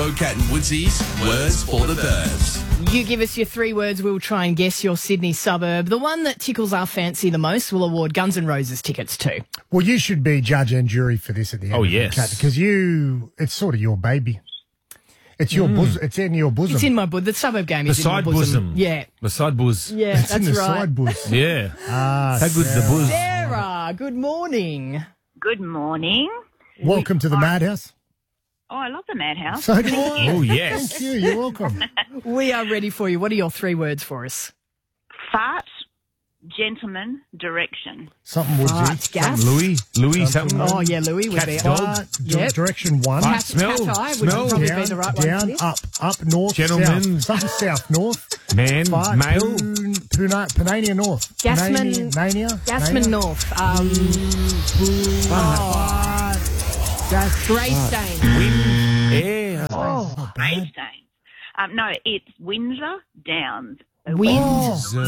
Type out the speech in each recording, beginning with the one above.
Bocat and Woodsy's Words for the Burbs. You give us your 3 words, we'll try and guess your Sydney suburb. The one that tickles our fancy the most we'll award Guns N' Roses tickets to. Well, you should be judge and jury for this at the end. Oh, of the yes. chat, because it's sort of your baby. It's your bosom. It's in your bosom. It's in my bosom. The suburb game is The in my side bosom. bosom. Yeah. The side buzz. Yeah, It's that's in the right. side bosom. Yeah. Ah, How good's the buzz? Sarah, good morning. Good morning. welcome to the Madhouse. Oh, I love the Madhouse. So do I. Oh, yes. Thank you. You're welcome. We are ready for you. What are your 3 words for us? Fart, gentleman, direction. Something would Fart, gas. Louis something. Oh, yeah, Louis would Cat's be. dog. Yep. Direction 1. Fart. Cat, Smell, cat eye would smell. probably down, be the right one down, for this. up, north, Gentlemen. south. Something south, north. Man, Fart, male. Panania north. Gasman- Gasman North. Grey stain. Wind, air. Gravestone. No, it's Windsor Downs. Windsor.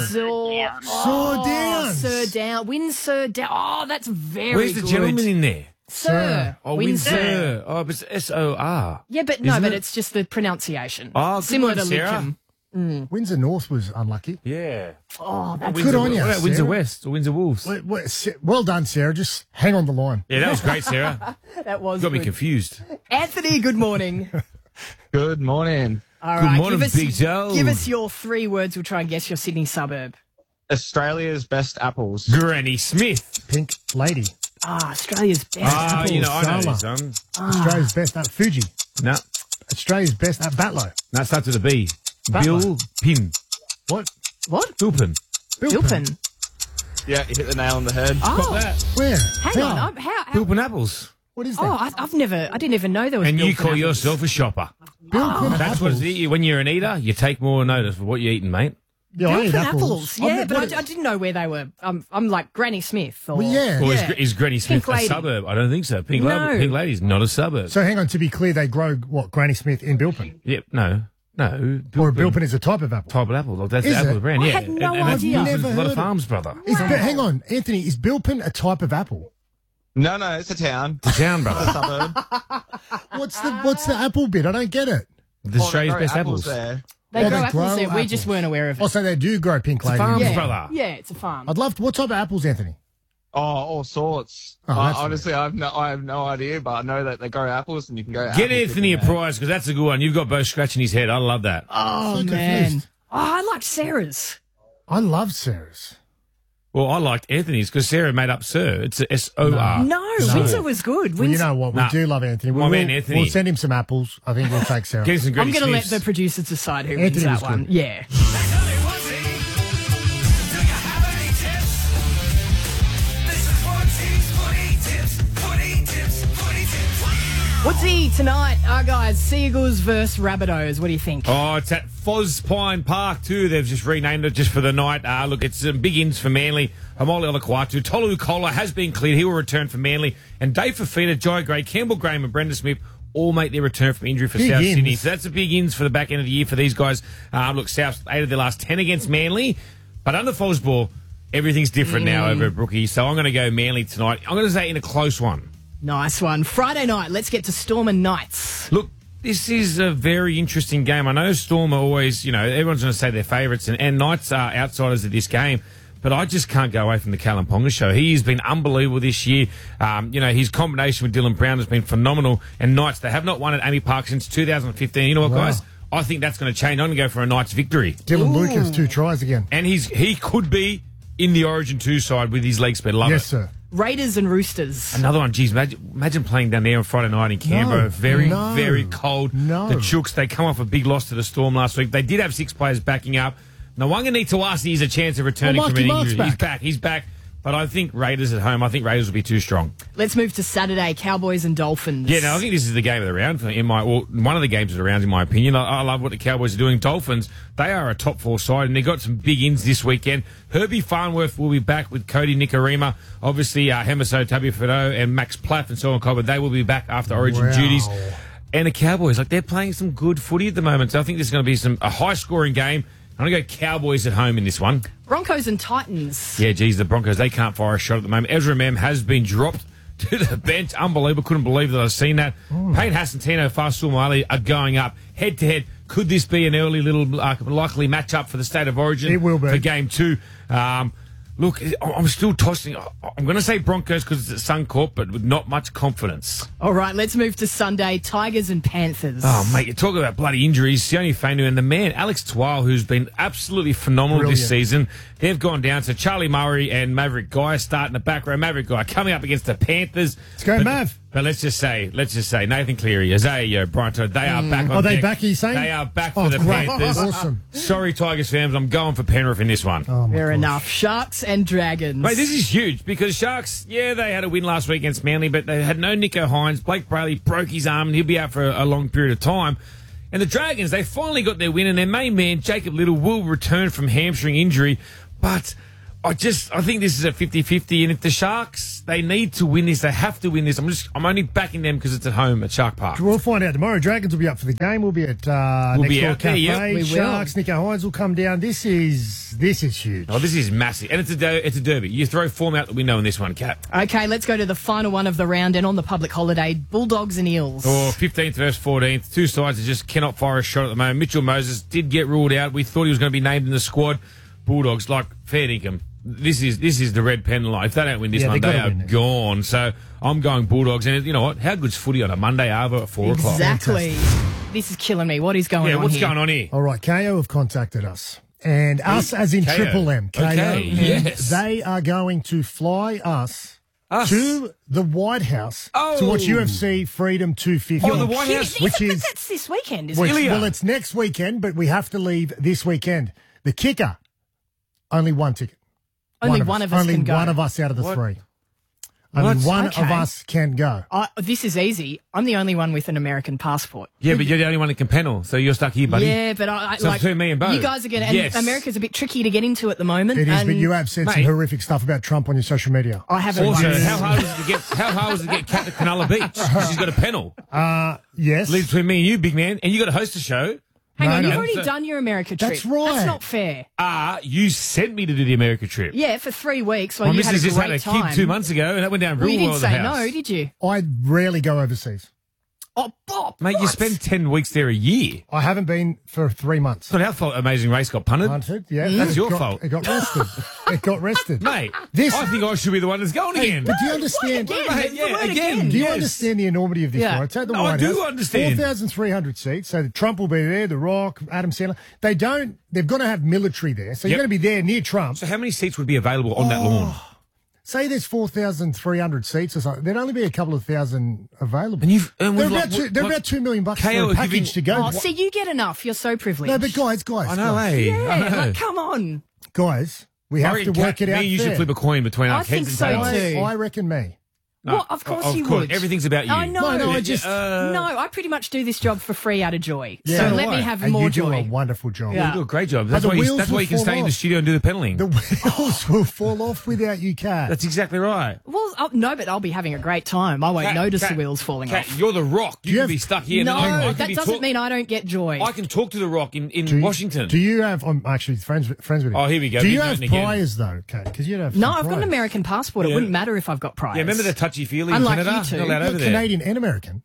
Sir down. Windsor Down. Oh, that's very Where's the good. gentleman in there? Sir. Oh, Windsor. Oh, but it's S-O-R. Yeah, but no, Isn't but it? it's just the pronunciation. Oh, good similar one, to Sarah. Lincoln. Windsor North was unlucky. Yeah. Oh, that's Good on you, What about Windsor Sarah. West or Windsor Wolves? Well done, Sarah. Just hang on the line. Yeah, that was great, Sarah. that was Got me good. confused. Anthony, good morning. Good morning. All Good right, morning, Big Joe. Give us your 3 words. We'll try and guess your Sydney suburb. Australia's best apples. Granny Smith. Pink lady. Australia's best Ah, apples. you know, I know Sala. this one. Australia's best at Fuji. No, Australia's best at Batlow. no, it starts with a B. Batman. Bill Pin. What? What? Bilpin. Bilpin. Yeah, you hit the nail on the head. Oh, That. Where? hang on. How? Bilpin apples. What is that? Oh, I didn't even know there was. And you Bilpin call apples. yourself a shopper. Bilpin That's what apples. it is. When you're an eater, you take more notice of what you're eating, mate. Yeah, I eat Bilpin apples. apples. Yeah, but I didn't know where they were. I'm like Granny Smith. Or, Well, yeah. Or Yeah. is Granny Smith Pink a Lady. suburb? I don't think so. Pink No. Lady's not a suburb. So hang on, to be clear, they grow what, Granny Smith in Bilpin? Yep, no. Or Bilpin is a type of apple. Type of apple. Like, that's Is the apple it? brand, I yeah. had no and that's idea. Bilpin's Never a lot heard of of- farms, brother. Hang on, Anthony, is Bilpin a type of apple? No, it's a town. The town, brother. Suburb. What's the apple bit? I don't get it. The Australia's Oh, best no, apples. there. They Oh, grow they apples grow there. We apples. just weren't aware of it. Oh, so they do grow Pink Lady. farm. yeah. brother. Yeah, it's a farm. I'd love to. What type of apples, Anthony? Oh, all sorts. Oh, that's Honestly, I have no idea, but I know that they grow apples and you can go. Get apple Anthony a picking there. prize because that's a good one. You've got Bo scratching his head. I love that. Oh, So man. confused. Oh, I like Sarah's. I love Sarah's. Well, I liked Anthony's because Sarah made up Sir. It's a S-O-R. No, Windsor was good. Well, you Windsor. know what? We Nah. do love Anthony. My man Anthony. We'll send him some apples. I think we'll take Sarah. Get some I'm Granny going to let Smiths. the producers decide who Anthony wins that was one. good. Yeah. Woodsy tonight, guys, Seagulls versus Rabbitohs. What do you think? Oh, it's at Fospine Park too. They've just renamed it just for the night. Look, it's some big ins for Manly. Hamoli Olakwatu. Tolu Kola has been cleared. He will return for Manly. And Dave Fafita, Jai Gray, Campbell Graham and Brendan Smith all make their return from injury for Big South ins. Sydney. So that's a big ins for the back end of the year for these guys. Look, South 8 of their last 10 against Manly. But under Fosball, everything's different now over at Brookie. So I'm going to go Manly tonight. I'm going to say in a close one. Nice one. Friday night, let's get to Storm and Knights. Look, this is a very interesting game. I know Storm are always, everyone's going to say their favourites, and Knights are outsiders of this game. But I just can't go away from the Callum Ponga show. He has been unbelievable this year. His combination with Dylan Brown has been phenomenal. And Knights, they have not won at Amy Park since 2015. You know what, Wow. guys? I think that's going to change. I'm going to go for a Knights victory. Dylan Lucas, 2 tries again. And he could be in the Origin 2 side with his leg speed. Love Yes, it. sir. Raiders and Roosters. Another one, geez, imagine playing down there on Friday night in Canberra. No, Very, no, very cold. no. The Chooks, they come off a big loss to the Storm last week. They did have 6 players backing up. Nawanga Tuasi is a chance of returning Oh, from Marky an Mark's injury. back. He's back. But I think Raiders at home, I think Raiders will be too strong. Let's move to Saturday, Cowboys and Dolphins. Yeah, no, I think this is the game of the round. One of the games of the round, in my opinion. I love what the Cowboys are doing. Dolphins, they are a top 4 side, and they've got some big ins this weekend. Herbie Farnworth will be back with Cody Nikarima. Obviously, Hemiso Tabuafido and Max Platt and so on. But they will be back after Origin Wow. duties. And the Cowboys, they're playing some good footy at the moment. So I think this is going to be a high-scoring game. I'm going to go Cowboys at home in this one. Broncos and Titans. Yeah, geez, the Broncos, they can't fire a shot at the moment. Ezra Mem has been dropped to the bench. Unbelievable. Couldn't believe that I've seen that. Payne Hasantino, Faisal Moali are going up head-to-head. Could this be an early little likely match-up for the State of Origin? It will be. For Game 2. Look, I'm still tossing. I'm going to say Broncos because it's at Suncorp, but with not much confidence. All right, let's move to Sunday. Tigers and Panthers. Oh, mate, you talk about bloody injuries. Sione Fainu and the man, Alex Twal, who's been absolutely phenomenal this season. They've gone down. So Charlie Murray and Maverick Guy starting the back row. Maverick Guy coming up against the Panthers. Let's go, Mav. But let's just say, Nathan Cleary, Isaiah Brian Todd, they are back on Are they deck. back, are you saying? They are back for the great. Panthers. Awesome. Sorry, Tigers fans, I'm going for Penrith in this one. Oh, my Fair gosh. enough. Sharks and Dragons. Mate, this is huge because Sharks, they had a win last week against Manly, but they had no Nico Hines. Blake Brayley broke his arm and he'll be out for a long period of time. And the Dragons, they finally got their win and their main man, Jacob Little, will return from hamstring injury. But I think this is a 50-50, and if the Sharks, they need to win this, they have to win this. I'm only backing them because it's at home at Shark Park. We'll find out tomorrow. Dragons will be up for the game. We'll be at We'll be Next Door out there, Cafe. yep. We will. Sharks, Nico Hines will come down. This is huge. Oh, this is massive. And it's a derby. You throw form out the window in this one, Kat. Okay, let's go to the final one of the round and on the public holiday, Bulldogs and Eels. Or 15th versus 14th. Two sides that just cannot fire a shot at the moment. Mitchell Moses did get ruled out. We thought he was going to be named in the squad. Bulldogs, like, fair dinkum. This is the red pen line. If they don't win this one, they are gone. So I'm going Bulldogs. And you know what? How good's footy on a Monday, Arvo, at 4 o'clock? Exactly. This is killing me. What is going on what's here? going on here? All right, KO have contacted us. And us as in KO. Triple M. KO. Okay, and yes. They are going to fly us to the White House to watch UFC Freedom 250. Oh, the White House. Which is... That's this weekend, isn't it? Well, it's next weekend, but we have to leave this weekend. The kicker, only one ticket. Only one of us Only can go. one of us out of the three. What? Only one Okay. of us can go. This is easy. I'm the only one with an American passport. Yeah, but you're the only one that can panel, so you're stuck here, buddy. Yeah, but I So between me and Bo. you guys are getting. Yes. And America's a bit tricky to get into at the moment. It is, and but you have said some Mate. horrific stuff about Trump on your social media. I haven't. Also, won. how hard was it to get Kat to Cronulla Beach? 'Cause she's got a panel. Yes. Leaves between me and you, big man, and you got to host a show. Hang on, No, you've no. already done your America trip. That's right. That's not fair. You sent me to do the America trip. Yeah, for 3 weeks. Well, My you had a missus great just had a time. kid 2 months ago, and that went down Well, real you well didn't at the say house. no, did you? I rarely go overseas. Oh, Bob, Mate, you what? spend 10 weeks there a year. I haven't been for 3 months. It's not our fault Amazing Race got punted. Hunted, yeah. That's It your got- fault. It got rested. It got rested. Mate, This- I think I should be the one that's going again. But do you understand? Again, Mate, the yeah, word again. Do you Yes. understand the enormity of this? Yeah. Right? Take the No, I White do House, understand. 4,300 seats. So Trump will be there. The Rock, Adam Sandler. They've got to have military there. So Yep. you're going to be there near Trump. So how many seats would be available on that lawn? Say there's 4,300 seats or something. There'd only be a couple of thousand available. And you've- and they're we've about, like- they're what- about $2 million bucks KO for a are giving- package to go. Oh, see, you get enough. You're so privileged. No, but guys, I know, eh? Yeah, I know. like, come on. guys, we have I to reckon work it me out and you fair. should flip a coin between I our think heads so and tails. too. I reckon me. Well, of course you would. Everything's about you. I know. No, I Yeah, just- no, I pretty much do this job for free out of joy. Yeah. So let me Right. have And more you do joy. a wonderful job. Yeah. You do a great job. But That's the why you wheels can will stay fall in the off. studio and do the pedaling. The wheels will fall off without you, Kat. That's exactly right. Well, no, but I'll be having a great time. I won't notice the wheels falling Kat, off. you're the Rock. You you can have- be stuck here. and No, then I can that be doesn't talk- mean I don't get joy. I can talk to the Rock in Do you- Washington. Do you have? I'm actually friends with him. Oh, here we go. Do Big you have mountain again. priors though, Kat? Because you have. No, some I've got an priors. American passport. It Yeah. wouldn't matter if I've got priors. Yeah, remember the touchy-feely in Unlike Canada? you two. Not allowed You're over there. Canadian and American.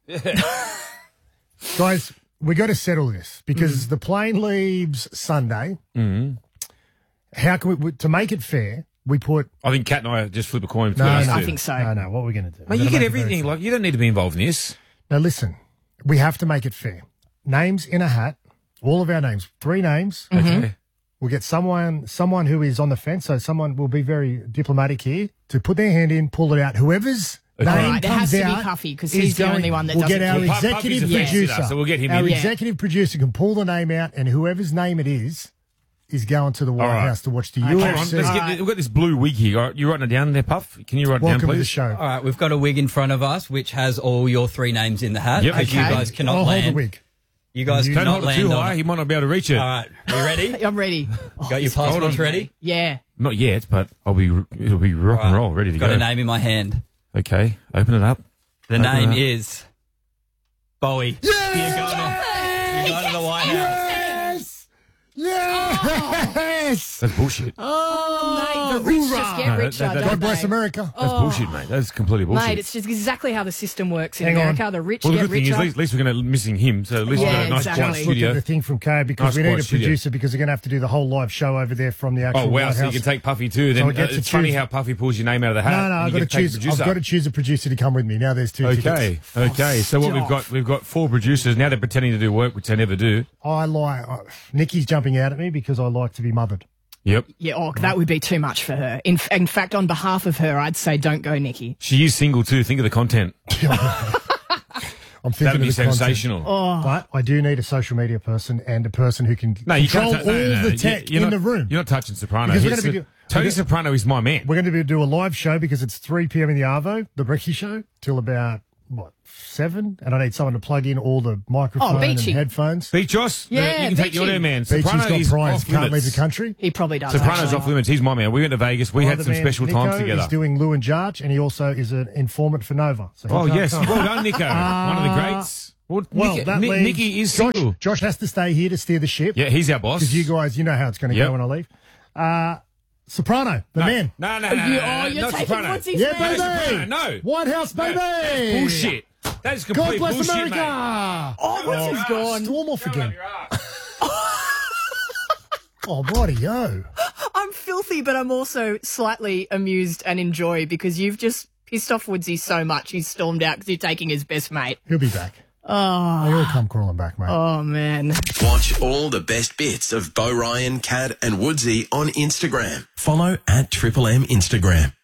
Guys, we got to settle this because the plane leaves Sunday. Mm-hmm. How can we to make it fair? We put I think Kat and I just flip a coin between No, us no. I two. think so. no. What are we going to do? Mate, you get everything. Like, you don't need to be involved in this. Now listen, we have to make it fair. Names in a hat. All of our names. 3 names. Okay. We'll get someone who is on the fence. So someone will be very diplomatic here to put their hand in, pull it out. Whoever's name All right, it comes has to be out Puffy because is he's the going- only one that we'll doesn't get our care. Puffy's executive a fan producer. sitter, so we'll get him Our in. Yeah. executive producer can pull the name out, and whoever's name it is going to the White All right. House to watch the Hold on, UFC. let's get, we've got this blue wig here. All right, you writing it down there, Puff? Can you write it down, Welcome to the please? show. All right, we've got a wig in front of us, which has all your 3 names in the hat. Yep. Because you Okay. guys cannot I'll hold the land. wig. You guys You Don't cannot hold it land too on high. it. He might not be able to reach it. All right, are you ready? I'm ready. Got your Hold passports on. ready? Yeah. Not yet, but it'll be rock and roll, ready to Got go. a name in my hand. Okay, open it up. The Open name it up. is Bowie. You're going to the White House. Yes! Yes. That's bullshit. Oh, mate, the rich just get richer, don't God bless they? America. That's bullshit, mate. That's completely bullshit. Mate, it's just exactly how the system works in Hang on. America. The rich well, the get good thing is, richer. at least we're going to missing him. So at least we've got a nice exactly. quiet Look studio. at the thing from Kay because Nice we need a quiet studio. producer because we're going to have to do the whole live show over there from the actual Oh wow! White So you House. can take Puffy too. Then I get to it's funny choose- how Puffy pulls your name out of the hat. No, and I've you got to get take choose. the I've producer. got to choose a producer to come with me. Now there's two tickets. Okay. So what we've got 4 producers now. They're pretending to do work, which they never do. I like. Nikki's jumping out at me because I like to be mothered. Yep. Yeah, that would be too much for her. In fact, on behalf of her, I'd say don't go, Nikki. She is single too. Think of the content. I'm thinking That'd of be the content. sensational. But I do need a social media person and a person who can No, you control can't. all the tech you're in not, the room. You're not touching Soprano. Because we're gonna be Tony Soprano is my man. We're going to do a live show because it's 3 p.m. in the Arvo, the Brekkie show, till about, 7? And I need someone to plug in all the microphone and Beachy. headphones. Beat Joss. Yeah, you can take your Beachy. other man. Beachy's Soprano got is prize, off can't leave limits. the country. He probably does. Soprano's actually. off limits. He's my man. We went to Vegas. We My had other some man, special Nico, times together. He's doing Lou and Jarge, and he also is an informant for Nova. So he Oh can't yes, come. well done, Nico. One of the greats. Well, That leaves Nicky is Josh, single. Josh has to stay here to steer the ship. Yeah, he's our boss. Because you guys, you know how it's going to Yep. go when I leave. Soprano, the man. No, you're not taking Soprano. Woodsy's Yeah, man. baby. Soprano, no. White House, baby. Bullshit. That is God complete bless bullshit, America. mate. Oh, Woodsy's gone. Storm off Go again. up your ass. Oh, bloody-o. I'm filthy, but I'm also slightly amused and enjoy because you've just pissed off Woodsy so much he's stormed out because you're taking his best mate. He'll be back. Oh. He'll come crawling back, mate. Oh, man. Watch all the best bits of Bo Ryan, Cad and Woodsy on Instagram. Follow @Triple M Instagram.